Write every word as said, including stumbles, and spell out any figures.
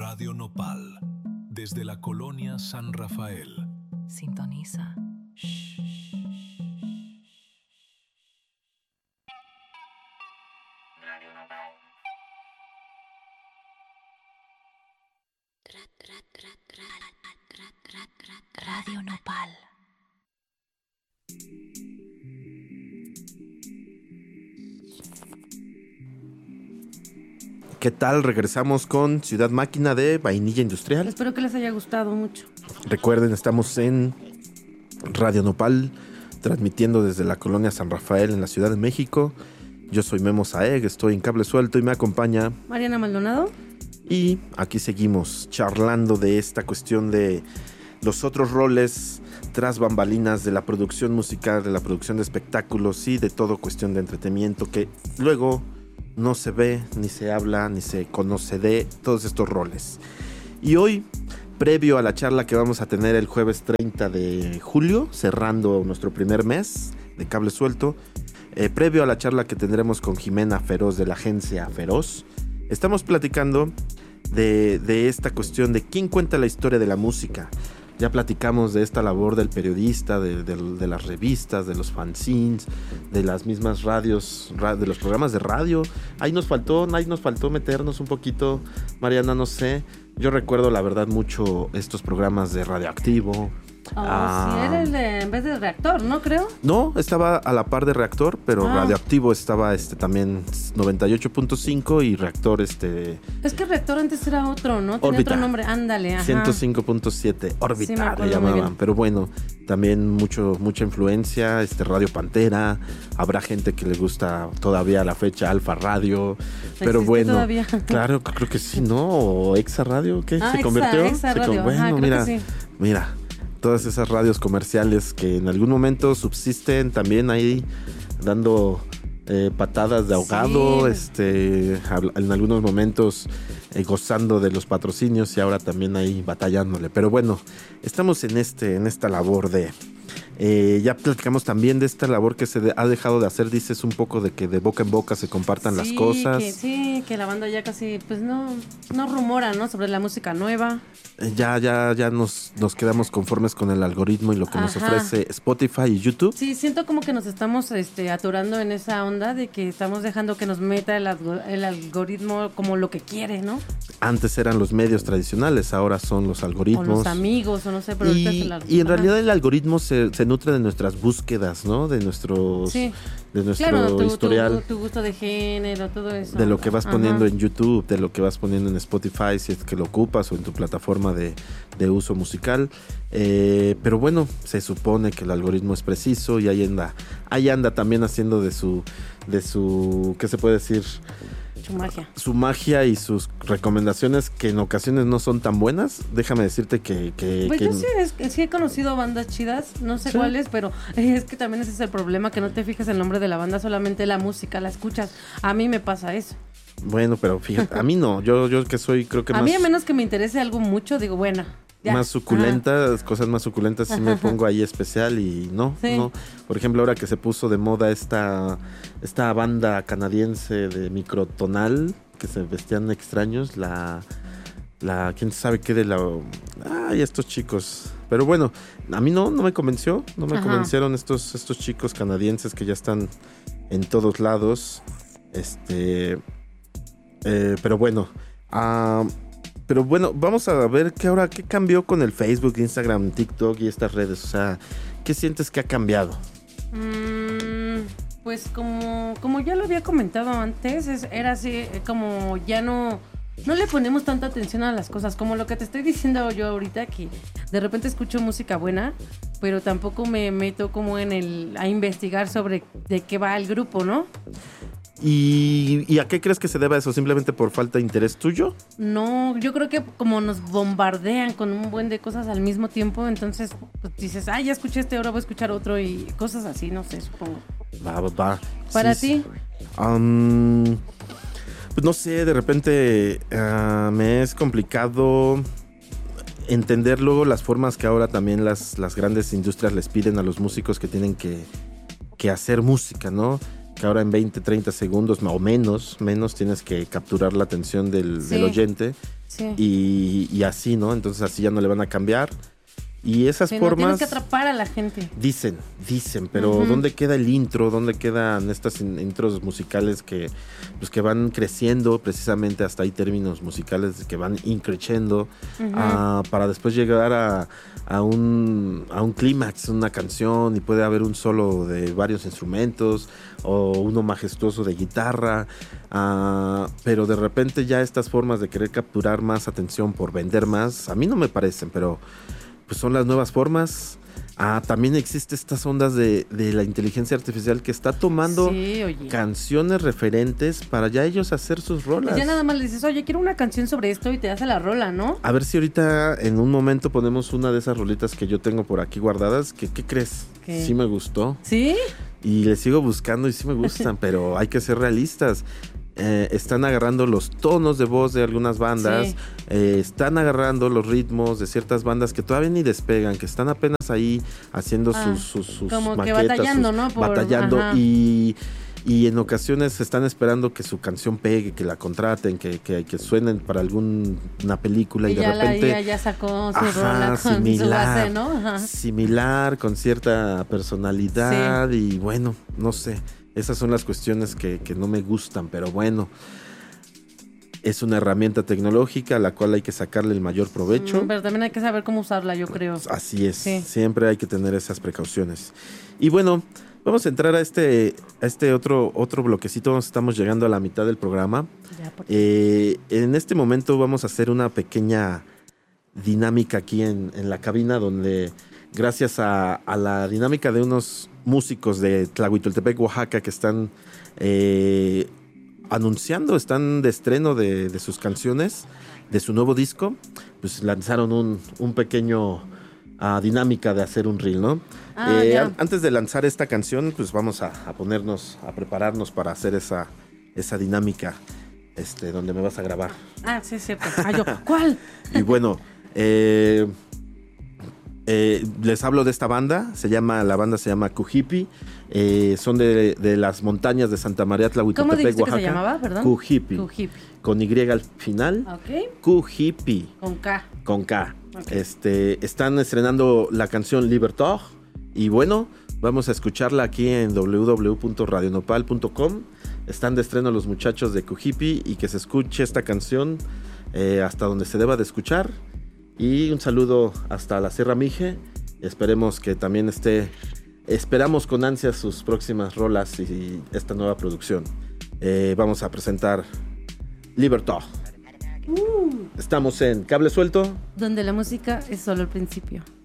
Radio Nopal, desde la colonia San Rafael. Sintoniza. Shh. Radio Nopal. Radio Nopal. ¿Qué tal? Regresamos con Ciudad Máquina de Vainilla Industrial. Espero que les haya gustado mucho. Recuerden, estamos en Radio Nopal, transmitiendo desde la colonia San Rafael en la Ciudad de México. Yo soy Memo Saeg, estoy en Cable Suelto y me acompaña Mariana Maldonado. Y aquí seguimos charlando de esta cuestión de los otros roles tras bambalinas de la producción musical, de la producción de espectáculos y de todo cuestión de entretenimiento que luego no se ve, ni se habla, ni se conoce de todos estos roles. Y hoy, previo a la charla que vamos a tener el jueves treinta de julio, cerrando nuestro primer mes de Cable Suelto, eh, previo a la charla que tendremos con Jimena Feroz de la agencia Feroz, estamos platicando de, de esta cuestión de quién cuenta la historia de la música. Ya platicamos de esta labor del periodista, de, de, de las revistas, de los fanzines, de las mismas radios, ra, de los programas de radio. Ahí nos faltó, ahí nos faltó meternos un poquito, Mariana, no sé. Yo recuerdo la verdad mucho estos programas de Radioactivo. Oh, ah, sí, era el de, en vez de Reactor, ¿no? Creo. No, estaba a la par de Reactor, pero ah. Radioactivo estaba este también noventa y ocho punto cinco y Reactor este... Es que Reactor antes era otro, ¿no? Tenía Órbita. otro nombre, ándale, ajá. ciento cinco punto siete, Órbita, Sí, me le llamaban, bien. pero bueno, también mucho, mucha influencia, este Radio Pantera, habrá gente que le gusta todavía a la fecha Alfa Radio, pero ¿Existe bueno, todavía? claro, creo que sí, ¿no? O Exa Radio, ¿qué? Ah, ¿Se Exa, convirtió? Exa Se Radio, con... Bueno, ajá, creo mira, que sí. mira, todas esas radios comerciales que en algún momento subsisten también ahí dando eh, patadas de ahogado, Sí. este, en algunos momentos eh, gozando de los patrocinios y ahora también ahí batallándole. Pero bueno, estamos en este, en esta labor de eh, ya platicamos también de esta labor que se de, ha dejado de hacer, dices un poco de que de boca en boca se compartan Sí, las cosas. Que, sí, que la banda ya casi, pues no, no rumora, ¿no? Sobre la música nueva. Eh, ya, ya, ya nos, nos quedamos conformes con el algoritmo y lo que nos Ajá. ofrece Spotify y YouTube. Sí, siento como que nos estamos este, atorando en esa onda de que estamos dejando que nos meta el, algo- el algoritmo como lo que quiere, ¿no? Antes eran los medios tradicionales, ahora son los O algoritmos. los amigos, o no sé, pero ahorita es Y, el y en ajá. realidad el algoritmo se, se nutre de nuestras búsquedas, ¿no? De nuestros, Sí. de nuestro Claro, tu, historial, tu, tu gusto de género, todo eso. de lo que vas Ajá. poniendo en YouTube, de lo que vas poniendo en Spotify, si es que lo ocupas, o en tu plataforma de, de uso musical. Eh, pero bueno, se supone que el algoritmo es preciso y ahí anda, ahí anda también haciendo de su, de su, ¿qué se puede decir? Su magia. Su magia y sus recomendaciones que en ocasiones no son tan buenas. Déjame decirte que... que, Pues que yo sí, es, que sí he conocido bandas chidas, no sé Sí. cuáles, pero es que también ese es el problema, que no te fijas el nombre de la banda, solamente la música, la escuchas. A mí me pasa eso. Bueno, pero fíjate, a mí no. Yo, yo que soy, creo que A más... mí a menos que me interese algo mucho, digo, bueno, ya. más suculentas, cosas más suculentas, sí me pongo ahí especial y no, Sí. no. Por ejemplo, ahora que se puso de moda esta, esta banda canadiense de microtonal, que se vestían extraños, la, la, quién sabe qué de la, ay, estos chicos. Pero bueno, a mí no, no me convenció, no me Ajá. convencieron estos, estos chicos canadienses que ya están en todos lados, este, eh, pero bueno, ah... Pero bueno, vamos a ver qué ahora qué cambió con el Facebook, Instagram, TikTok y estas redes. O sea, ¿qué sientes que ha cambiado? Mm, pues como, como ya lo había comentado antes, es, era así, eh, como ya no, no le ponemos tanta atención a las cosas, como lo que te estoy diciendo yo ahorita, que de repente escucho música buena, pero tampoco me meto como en el, a investigar sobre de qué va el grupo, ¿no? ¿Y, ¿Y a qué crees que se deba eso? ¿Simplemente por falta de interés tuyo? No, yo creo que como nos bombardean con un buen de cosas al mismo tiempo, entonces pues, dices, ah, ya escuché este, ahora voy a escuchar otro y cosas así, no sé, supongo. Va, va, va. ¿Para Sí, ti? sí. Um, pues no sé, de repente uh, me es complicado entender luego las formas que ahora también las, las grandes industrias les piden a los músicos que tienen que, que hacer música, ¿no? que ahora en veinte, treinta segundos o menos, menos tienes que capturar la atención del, Sí. del oyente Sí. y, y así, ¿no? Entonces así ya no le van a cambiar. Y esas Sí, no, formas... tienes que atrapar a la gente. Dicen, dicen, pero Ujú. ¿dónde queda el intro? ¿Dónde quedan estas in- intros musicales que, pues, que van creciendo? Precisamente hasta hay términos musicales que van increciendo Ujú. ah, para después llegar a, a un, a un clímax, una canción, y puede haber un solo de varios instrumentos o uno majestuoso de guitarra, ah, pero de repente ya estas formas de querer capturar más atención por vender más, a mí no me parecen, pero... pues son las nuevas formas. Ah, también existe estas ondas de, de la inteligencia artificial que está tomando Sí, oye. canciones referentes para ya ellos hacer sus rolas. Y ya nada más le dices, oye, quiero una canción sobre esto y te hace la rola, ¿no? A ver si ahorita en un momento ponemos una de esas rolitas que yo tengo por aquí guardadas. Que, ¿Qué crees? ¿Qué? Sí me gustó. ¿Sí? Y le sigo buscando y sí me gustan, pero hay que ser realistas. Eh, están agarrando los tonos de voz de algunas bandas, Sí. eh, están agarrando los ritmos de ciertas bandas que todavía ni despegan, que están apenas ahí haciendo Ah, sus, sus, sus como que maquetas, batallando, sus- ¿no? Por- batallando ajá. y, y en ocasiones están esperando que su canción pegue, que la contraten, que, que, que suenen para alguna película y, Y de ya la repente... I A ya sacó su Ajá, rola con su similar, base, ¿no? Ajá. similar, con cierta personalidad y bueno, no sé, esas son las cuestiones que, que no me gustan, pero bueno, es una herramienta tecnológica a la cual hay que sacarle el mayor provecho. Mm, Pero también hay que saber cómo usarla, yo creo. Así es, Sí. siempre hay que tener esas precauciones. Y bueno, vamos a entrar a este, a este otro, otro bloquecito, estamos llegando a la mitad del programa. Ya, por- Eh, en este momento vamos a hacer una pequeña dinámica aquí en, en la cabina donde gracias a, a la dinámica de unos músicos de Tlahuitoltepec, Oaxaca, que están eh, anunciando, están de estreno de, de sus canciones, de su nuevo disco, pues lanzaron un, un pequeño ah, dinámica de hacer un reel, ¿no? Ah, Eh, ya. an- antes de lanzar esta canción, pues vamos a, a ponernos, a prepararnos para hacer esa, esa dinámica, este, donde me vas a grabar. Ah, sí, es cierto. Ah, yo, ¿cuál? Y bueno, eh, eh, les hablo de esta banda, se llama, la banda se llama Cujipi, eh, son de, de las montañas de Santa María ¿Cómo Tlahuitoltepec, dijiste que Oaxaca. se llamaba, perdón? Cujipi, Cujipi. con Y al final, Ok. Cujipi, Con K. con K. Ok. Este, están estrenando la canción Libertad y bueno, vamos a escucharla aquí en w w w punto radio nopal punto com. Están de estreno los muchachos de Cujipi y que se escuche esta canción eh, hasta donde se deba de escuchar. Y un saludo hasta la Sierra Mije. Esperemos que también esté, esperamos con ansias sus próximas rolas y esta nueva producción. Eh, vamos a presentar Libertad. Estamos en Cable Suelto. Donde la música es solo el principio.